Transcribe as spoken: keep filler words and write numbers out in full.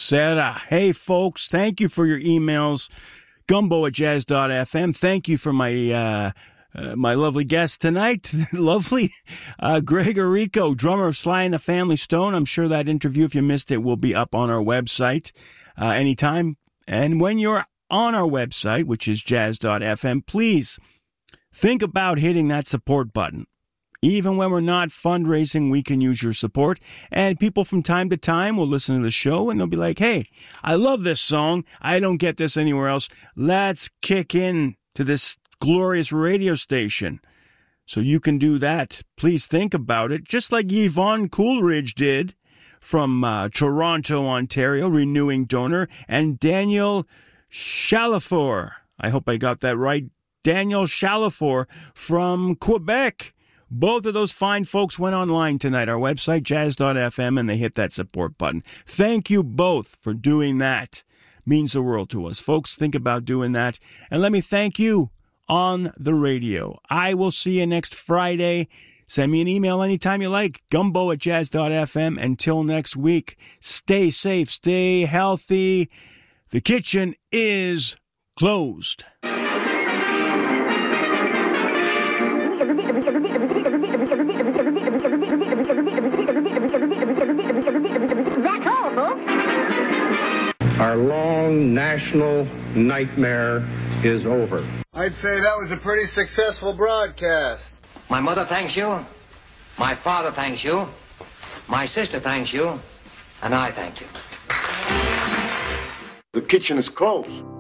Sera. Hey, folks, thank you for your emails. Gumbo at jazz dot f m. Thank you for my uh, uh, my lovely guest tonight. lovely. Uh, Gregorico, drummer of Sly and the Family Stone. I'm sure that interview, if you missed it, will be up on our website uh, anytime. And when you're on our website, which is jazz dot f m, please think about hitting that support button. Even when we're not fundraising, we can use your support. And people from time to time will listen to the show and they'll be like, hey, I love this song. I don't get this anywhere else. Let's kick in to this glorious radio station. So you can do that. Please think about it. Just like Yvonne Coolidge did from uh, Toronto, Ontario, renewing donor. And Daniel Chalafour. I hope I got that right. Daniel Chalafour from Quebec. Both of those fine folks went online tonight, our website, jazz dot f m, and they hit that support button. Thank you both for doing that. Means the world to us. Folks, think about doing that. And let me thank you on the radio. I will see you next Friday. Send me an email anytime you like, gumbo at jazz dot f m. Until next week, stay safe, stay healthy. The kitchen is closed. That's all, folks. Our long national nightmare is over. I'd say that was a pretty successful broadcast. My mother thanks you. My father thanks you. My sister thanks you. And I thank you. The kitchen is closed.